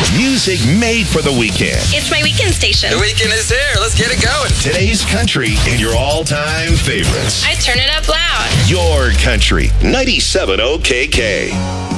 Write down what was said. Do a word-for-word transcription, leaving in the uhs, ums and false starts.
Music made for the weekend. It's my weekend station. The weekend is here. Let's get it going. Today's country and your all-time favorites. I turn it up loud. Your country. ninety-seven O K K.